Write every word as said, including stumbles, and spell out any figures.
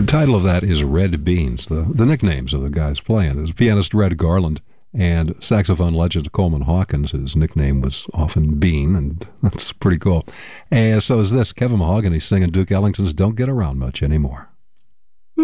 The title of that is Red Beans. The, the nicknames of the guys playing. There's pianist Red Garland and saxophone legend Coleman Hawkins. His nickname was often Bean, and that's pretty cool. And so is this, Kevin Mahogany singing Duke Ellington's Don't Get Around Much Anymore.